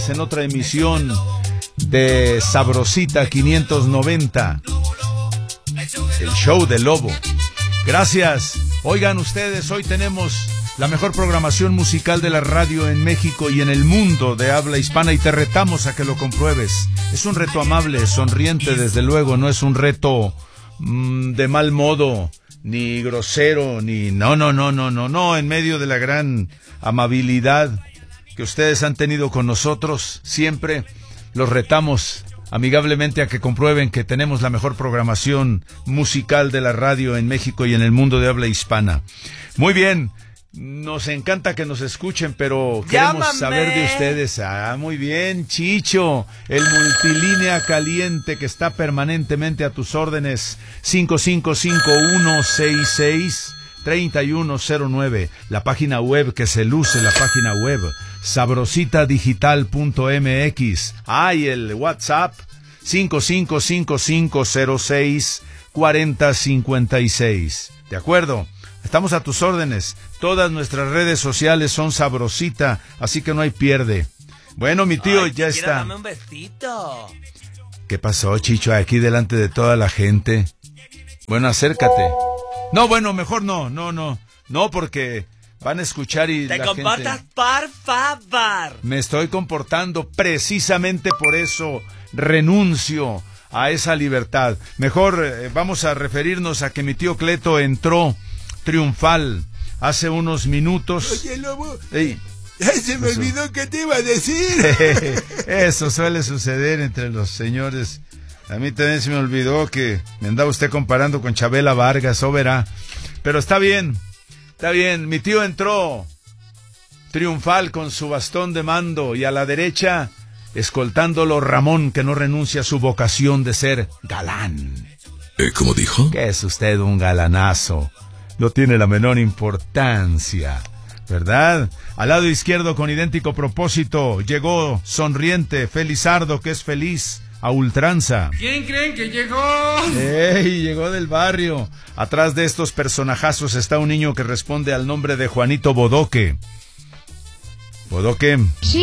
En otra emisión de Sabrosita 590, el show del Lobo. Gracias. Oigan ustedes, hoy tenemos la mejor programación musical de la radio en México y en el mundo de habla hispana, y te retamos a que lo compruebes. Es un reto amable, sonriente, desde luego, no es un reto de mal modo, ni grosero, ni no, en medio de la gran amabilidad que ustedes han tenido con nosotros, siempre los retamos amigablemente a que comprueben que tenemos la mejor programación musical de la radio en México y en el mundo de habla hispana. Muy bien, nos encanta que nos escuchen, pero queremos saber de ustedes. Muy bien, Chicho, el multilínea caliente que está permanentemente a tus órdenes. 5551663109, la página web que se luce, la página web sabrositadigital.mx. Y el WhatsApp 5555064056. ¿De acuerdo? Estamos a tus órdenes. Todas nuestras redes sociales son Sabrosita, así que no hay pierde. Bueno, mi tío ya está. Dame un besito. ¿Qué pasó, Chicho? Aquí delante de toda la gente. Bueno, acércate. No, bueno, mejor no, porque van a escuchar y te la comportas, gente... por favor. Me estoy comportando, precisamente por eso renuncio a esa libertad. Mejor vamos a referirnos a que mi tío Cleto entró triunfal hace unos minutos. Oye, Lobo, Ey, se me olvidó que te iba a decir. eso suele suceder entre los señores. A mí también se me olvidó que me andaba usted comparando con Chabela Vargas, verá. Pero está bien. Mi tío entró triunfal con su bastón de mando y a la derecha, escoltándolo, Ramón, que no renuncia a su vocación de ser galán. ¿Cómo dijo? Que es usted un galanazo. No tiene la menor importancia, ¿verdad? Al lado izquierdo, con idéntico propósito, llegó sonriente Felizardo, que es feliz a ultranza. ¿Quién creen que llegó? ¡Ey! Llegó del barrio. Atrás de estos personajazos está un niño que responde al nombre de Juanito Bodoque. ¿Bodoque?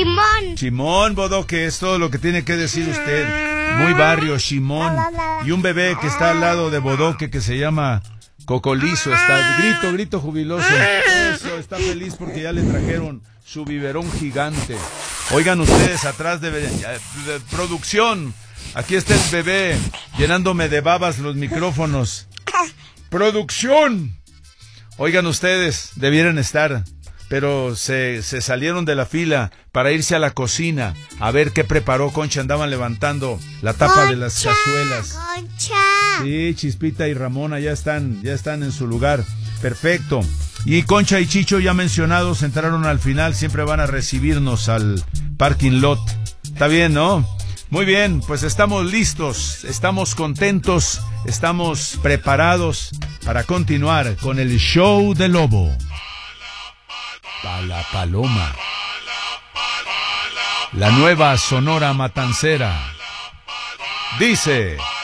Chimón Bodoque, es todo lo que tiene que decir usted. Muy barrio, Chimón. Y un bebé que está al lado de Bodoque que se llama Cocolizo. Está grito jubiloso. Eso, está feliz porque ya le trajeron su biberón gigante. Oigan ustedes, atrás de producción, aquí está el bebé llenándome de babas los micrófonos. ¡Producción! Oigan ustedes, debieran estar, pero se salieron de la fila para irse a la cocina a ver qué preparó Concha. Andaban levantando la tapa de las cazuelas. Concha. Sí, Chispita y Ramona ya están en su lugar. Perfecto. Y Concha y Chicho, ya mencionados, entraron al final. Siempre van a recibirnos al parking lot. Está bien, ¿no? Muy bien, pues estamos listos, estamos contentos, estamos preparados para continuar con el show del Lobo. La Paloma. La nueva Sonora Matancera. Dice...